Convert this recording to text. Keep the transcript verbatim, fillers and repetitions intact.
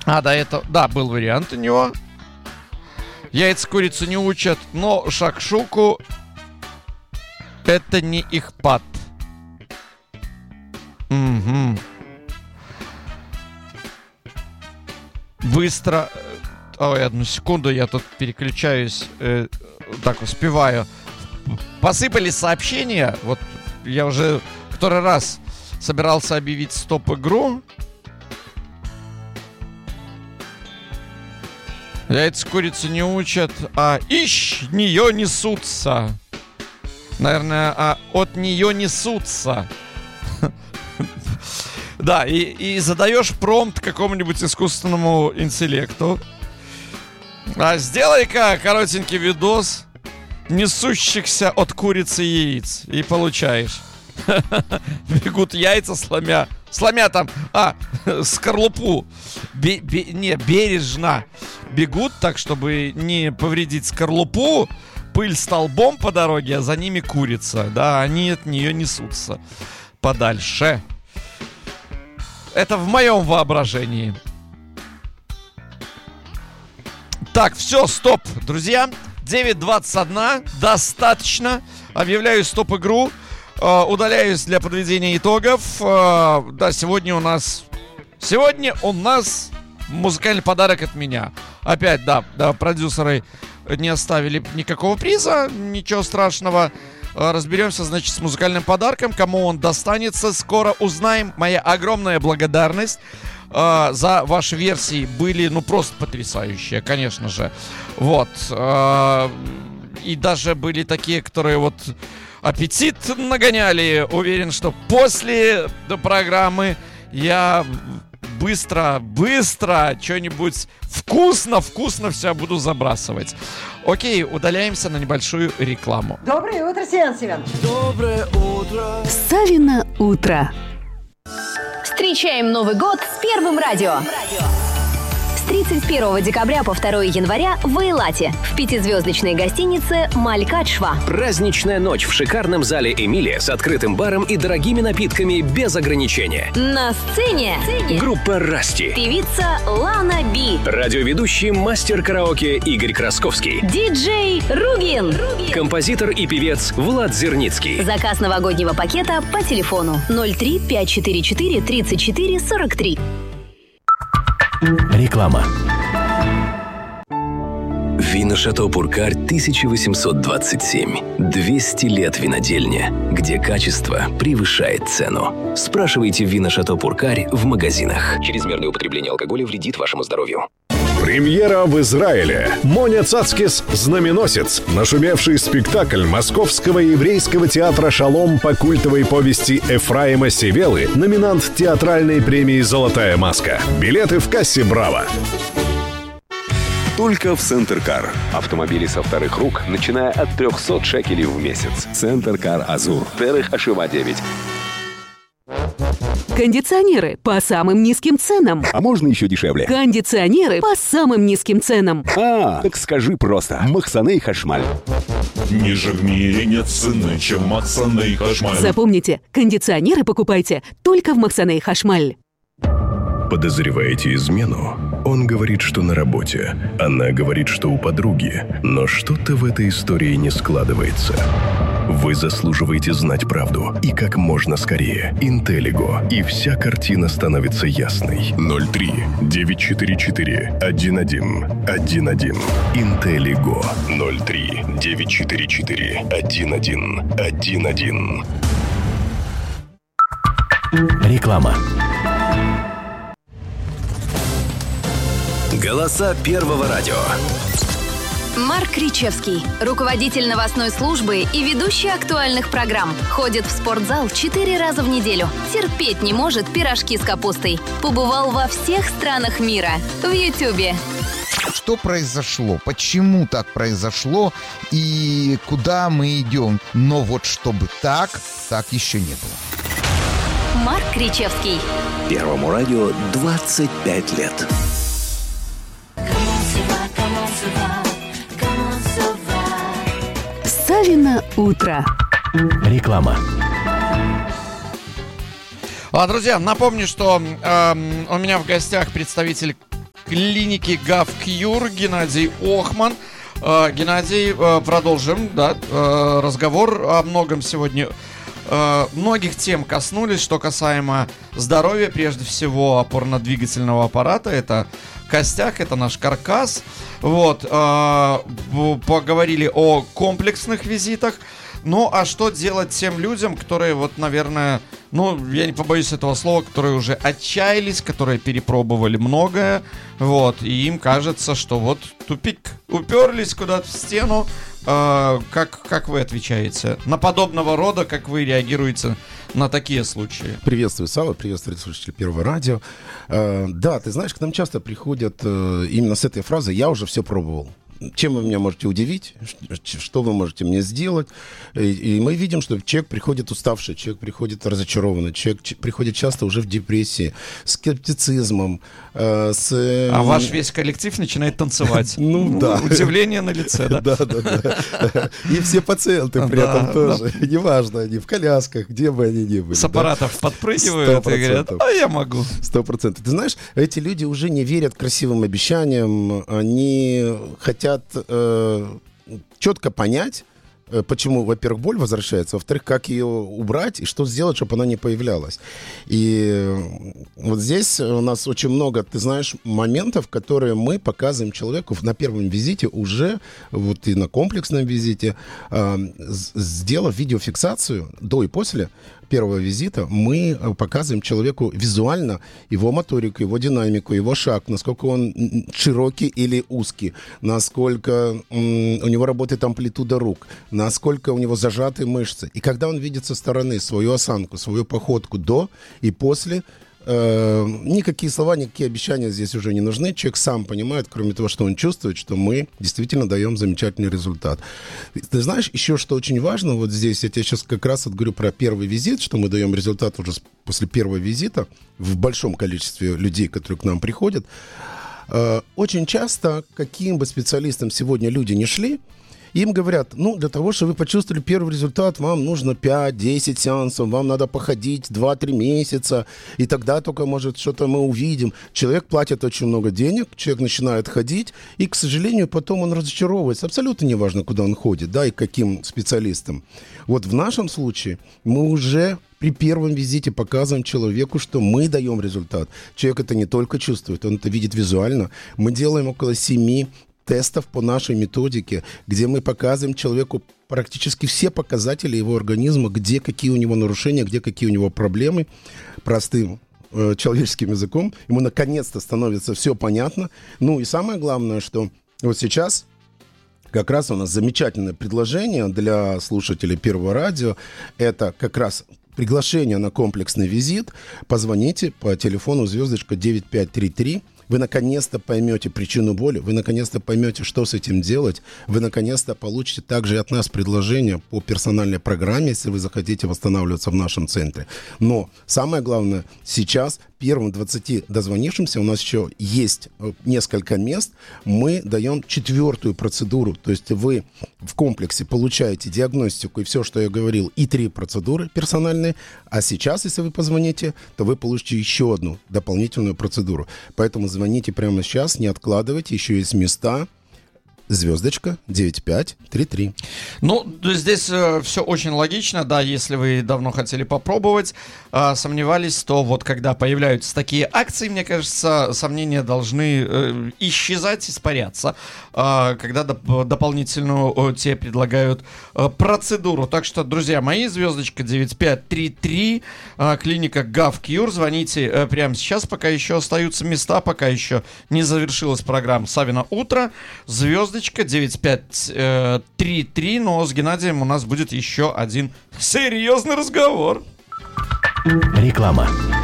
А, да, это... Да, был вариант у него. Яйца курицу не учат, но шакшуку это не их пад. Угу. Быстро. Ой, одну секунду, я тут переключаюсь. Э, так, успеваю. Посыпались сообщения. Вот я уже второй раз собирался объявить стоп-игру. Яйца курицу не учат, а ищ нее несутся. Наверное, а от нее несутся. Да, и, и задаешь промпт какому-нибудь искусственному интеллекту. А сделай-ка коротенький видос несущихся от курицы яиц. И получаешь. Бегут яйца, сломя. Сломя там, а, скорлупу. Бе, бе, не, бережно бегут так, чтобы не повредить скорлупу. Пыль столбом по дороге, а за ними курица. Да, они от нее несутся подальше. Это в моем воображении. Так, все, стоп, друзья. девять двадцать один, достаточно. Объявляю стоп-игру. Э, удаляюсь для подведения итогов. Э, да, сегодня у нас... Сегодня у нас музыкальный подарок от меня. Опять, да, да, продюсеры не оставили никакого приза. Ничего страшного. Э, разберемся, значит, с музыкальным подарком. Кому он достанется, скоро узнаем. Моя огромная благодарность э, за ваши версии. Были, ну, просто потрясающие, конечно же. Вот. Э, и даже были такие, которые вот... аппетит нагоняли. Уверен, что после программы я быстро, быстро что-нибудь вкусно-вкусно все буду забрасывать. Окей, удаляемся на небольшую рекламу. Доброе утро, Семен Семенович. Доброе утро. Савино утро. Встречаем Новый год с Первым радио. С тридцать первого декабря по второго января в Эйлате в пятизвездочной гостинице «Малькадшва». Праздничная ночь в шикарном зале «Эмилия» с открытым баром и дорогими напитками без ограничения. На сцене группа «Расти», певица Лана Би, радиоведущий мастер караоке Игорь Красковский, диджей Ругин, композитор и певец Влад Зерницкий. Заказ новогоднего пакета по телефону ноль три пять четыре четыре тридцать четыре сорок три. Реклама. Вино «Шато Пуркарь» тысяча восемьсот двадцать семь. двести лет винодельня, где качество превышает цену. Спрашивайте «Вино «Шато Пуркарь» в магазинах. Чрезмерное употребление алкоголя вредит вашему здоровью. Премьера в Израиле. Моня Цацкис «Знаменосец». Нашумевший спектакль Московского еврейского театра «Шалом» по культовой повести Эфраима Севелы, номинант театральной премии «Золотая маска». Билеты в кассе «Браво». Только в Центркар. Автомобили со вторых рук, начиная от триста шекелей в месяц. Центркар Азур. Терех Ашива девять. Кондиционеры по самым низким ценам. А можно еще дешевле? Кондиционеры по самым низким ценам. А, так скажи просто. Махсаней Хашмаль. Ниже в мире нет цены, чем Махсаней Хашмаль. Запомните, кондиционеры покупайте только в Махсаней Хашмаль. Подозреваете измену? Он говорит, что на работе. Она говорит, что у подруги. Но что-то в этой истории не складывается. Вы заслуживаете знать правду. И как можно скорее. Интеллиго. И вся картина становится ясной. ноль три девять четыре четыре один один один один. Интеллиго. ноль три девять четыре четыре один один один один. Реклама. Голоса Первого радио. Марк Кричевский, руководитель новостной службы и ведущий актуальных программ. Ходит в спортзал четыре раза в неделю. Терпеть не может пирожки с капустой. Побывал во всех странах мира. В Ютьюбе. Что произошло? Почему так произошло? И куда мы идем? Но вот чтобы так, так еще не было. Марк Кричевский. Первому радио двадцать пять лет. Савино утро. Реклама. А, друзья, напомню, что э, у меня в гостях представитель клиники GovCure Геннадий Охман. Э, Геннадий, э, продолжим, да, э, разговор о многом сегодня. Э, многих тем коснулись, что касаемо здоровья, прежде всего опорно-двигательного аппарата. Это костяк, это наш каркас. Вот, э, поговорили о комплексных визитах. Ну, а что делать тем людям, которые, вот, наверное, ну, я не побоюсь этого слова, которые уже отчаялись, которые перепробовали многое, вот, и им кажется, что вот тупик, уперлись куда-то в стену. Э, как, как вы отвечаете на подобного рода, как вы реагируете на такие случаи? Приветствую, Сава, приветствую слушатели Первого радио. Э, да, ты знаешь, к нам часто приходят э, именно с этой фразой «я уже все пробовал». Чем вы меня можете удивить, что вы можете мне сделать. И мы видим, что человек приходит уставший, человек приходит разочарованный, человек приходит часто уже в депрессии, с скептицизмом. С... А ваш весь коллектив начинает танцевать. Ну да. Удивление на лице, да? Да, да, да. И все пациенты при этом тоже. Неважно, они в колясках, где бы они ни были. С аппаратов подпрыгивают и говорят, а я могу. Сто процентов. Ты знаешь, эти люди уже не верят красивым обещаниям, они хотят хотят э, четко понять, э, почему, во-первых, боль возвращается, во-вторых, как ее убрать и что сделать, чтобы она не появлялась. И э, вот здесь у нас очень много, ты знаешь, моментов, которые мы показываем человеку на первом визите уже, вот и на комплексном визите, э, сделав видеофиксацию до и после первого визита, мы показываем человеку визуально его моторику, его динамику, его шаг, насколько он широкий или узкий, насколько м, у него работает амплитуда рук, насколько у него зажаты мышцы. И когда он видит со стороны свою осанку, свою походку до и после, э, никакие слова, никакие обещания здесь уже не нужны. Человек сам понимает, кроме того, что он чувствует, что мы действительно даем замечательный результат. Ты знаешь, еще что очень важно, вот здесь я тебе сейчас как раз вот говорю про первый визит, что мы даем результат уже после первого визита в большом количестве людей, которые к нам приходят. Э, очень часто, каким бы специалистам сегодня люди не шли, им говорят, ну, для того, чтобы вы почувствовали первый результат, вам нужно пять-десять сеансов, вам надо походить два-три месяца, и тогда только, может, что-то мы увидим. Человек платит очень много денег, человек начинает ходить, и, к сожалению, потом он разочаровывается. Абсолютно неважно, куда он ходит, да, и к каким специалистам. Вот в нашем случае мы уже при первом визите показываем человеку, что мы даем результат. Человек это не только чувствует, он это видит визуально. Мы делаем около семи тестов по нашей методике, где мы показываем человеку практически все показатели его организма, где какие у него нарушения, где какие у него проблемы, простым э, человеческим языком. Ему наконец-то становится все понятно. Ну и самое главное, что вот сейчас как раз у нас замечательное предложение для слушателей Первого радио. Это как раз приглашение на комплексный визит. Позвоните по телефону звездочка девять пять три три. Вы наконец-то поймете причину боли, вы наконец-то поймете, что с этим делать, вы наконец-то получите также от нас предложение по персональной программе, если вы захотите восстанавливаться в нашем центре. Но самое главное, сейчас первым двадцати дозвонившимся, у нас еще есть несколько мест, мы даем четвертую процедуру, то есть вы в комплексе получаете диагностику и все, что я говорил, и три процедуры персональные, а сейчас, если вы позвоните, то вы получите еще одну дополнительную процедуру. Поэтому звоните прямо сейчас, не откладывайте, еще есть места. Звездочка девять пять три три. Ну, здесь э, все очень логично, да, если вы давно хотели попробовать, э, сомневались, то вот когда появляются такие акции, мне кажется, сомнения должны э, исчезать, испаряться, э, когда доп- дополнительную э, тебе предлагают э, процедуру. Так что, друзья мои, звездочка девять пять три три, э, клиника GovCure, звоните э, прямо сейчас, пока еще остаются места, пока еще не завершилась программа «Савино утро», звездочка девять пять три три, но с Геннадием у нас будет еще один серьезный разговор. Реклама.